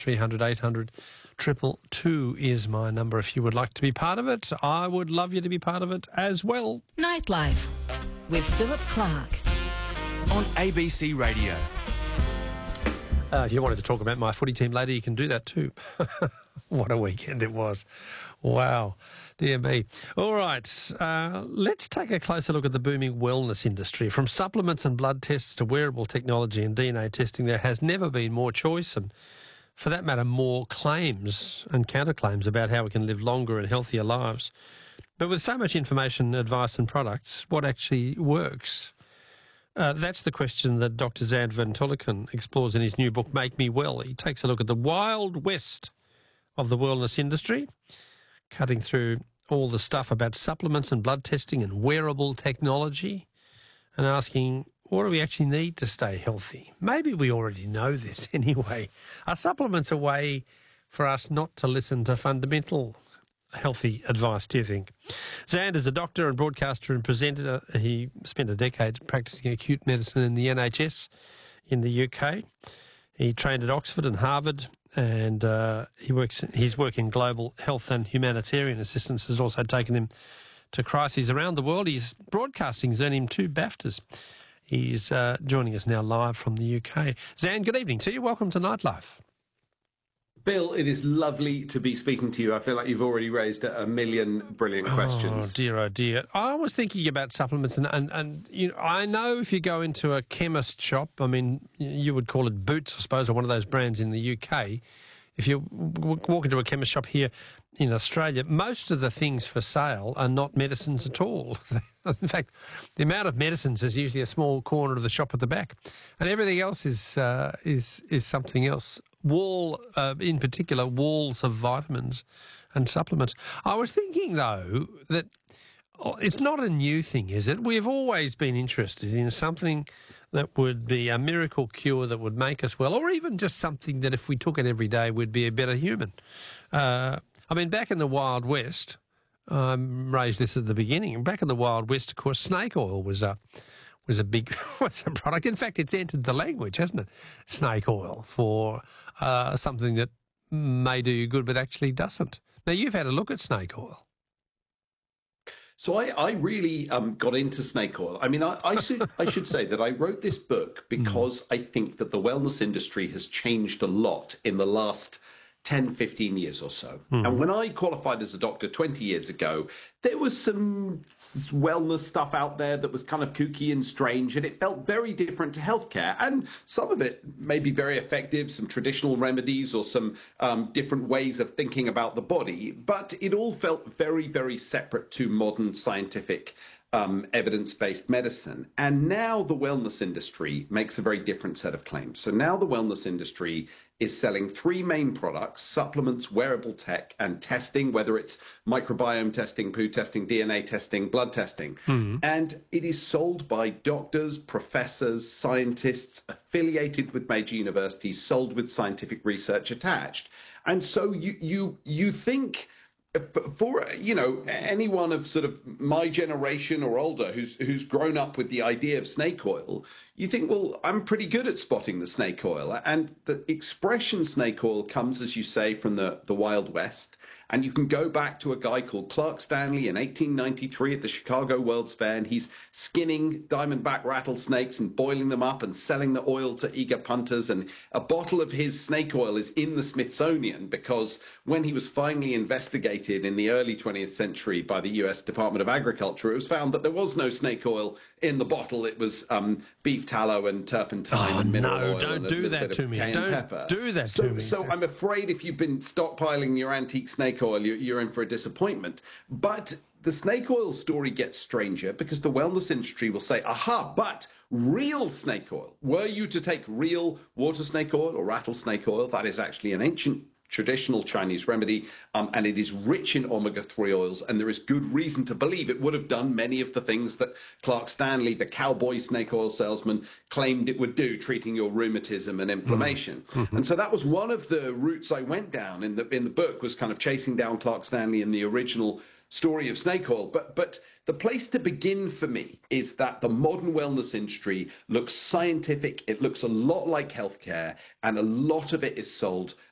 1300 800 222 is my number if you would like to be part of it. I would love you to be part of it as well. Nightlife with Philip Clark on ABC Radio. If you wanted to talk about my footy team later, you can do that too. What a weekend it was. Wow. Dear me. All right. Let's take a closer look at the booming wellness industry. From supplements and blood tests to wearable technology and DNA testing, there has never been more choice and, for that matter, more claims and counterclaims about how we can live longer and healthier lives. But with so much information, advice and products, what actually works? That's the question that Dr. Zand van Tulleken explores in his new book, Make Me Well. He takes a look at the wild west of the wellness industry, cutting through all the stuff about supplements and blood testing and wearable technology and asking, what do we actually need to stay healthy? Maybe we already know this anyway. Are supplements a way for us not to listen to fundamental healthy advice, do you think? Zand is a doctor and broadcaster and presenter. He spent a decade practicing acute medicine in the NHS in the UK. He trained at Oxford and Harvard, and his work in global health and humanitarian assistance has also taken him to crises around the world. His broadcasting's earned him 2 BAFTAs. He's joining us now live from the UK. Zand, good evening to you. Welcome to Nightlife. Bill, it is lovely to be speaking to you. I feel like you've already raised a million brilliant questions. Oh, dear. I was thinking about supplements, and you know, I know if you go into a chemist shop, I mean, you would call it Boots, I suppose, or one of those brands in the UK. If you walk into a chemist shop here in Australia, most of the things for sale are not medicines at all. In fact, the amount of medicines is usually a small corner of the shop at the back, and everything else is something else. In particular, walls of vitamins and supplements. I was thinking, though, that it's not a new thing, is it? We've always been interested in something that would be a miracle cure that would make us well, or even just something that if we took it every day would be a better human. I mean, back in the Wild West, I raised this at the beginning, back in the Wild West, of course, snake oil was a big product. In fact, it's entered the language, hasn't it? Snake oil for something that may do you good but actually doesn't. Now, you've had a look at snake oil. So I really got into snake oil. I mean, I should say that I wrote this book because I think that the wellness industry has changed a lot in the last 10, 15 years or so. And when I qualified as a doctor 20 years ago, there was some wellness stuff out there that was kind of kooky and strange, and it felt very different to healthcare. And some of it may be very effective, some traditional remedies or some different ways of thinking about the body, but it all felt very, very separate to modern scientific evidence-based medicine. And now the wellness industry makes a very different set of claims. So now the wellness industry is selling 3 main products: supplements, wearable tech, and testing, whether it's microbiome testing, poo testing, DNA testing, blood testing. And it is sold by doctors, professors, scientists affiliated with major universities, sold with scientific research attached. And so you think, for anyone of sort of my generation or older who's grown up with the idea of snake oil, you think, well, I'm pretty good at spotting the snake oil. And the expression snake oil comes, as you say, from the Wild West. And you can go back to a guy called Clark Stanley in 1893 at the Chicago World's Fair, and he's skinning diamondback rattlesnakes and boiling them up and selling the oil to eager punters. And a bottle of his snake oil is in the Smithsonian because when he was finally investigated in the early 20th century by the US Department of Agriculture, it was found that there was no snake oil in the bottle. It was beef tallow and turpentine and mineral oil. Don't do that to me. Don't do that to me. So I'm afraid if you've been stockpiling your antique snake oil, you're in for a disappointment. But the snake oil story gets stranger because the wellness industry will say, aha, but real snake oil. Were you to take real water snake oil or rattlesnake oil, that is actually an ancient traditional Chinese remedy, and it is rich in omega-3 oils, and there is good reason to believe it would have done many of the things that Clark Stanley, the cowboy snake oil salesman, claimed it would do, treating your rheumatism and inflammation. And so that was one of the routes I went down in the book, was kind of chasing down Clark Stanley and the original story of snake oil. But the place to begin for me is that the modern wellness industry looks scientific. It looks a lot like healthcare, and a lot of it is sold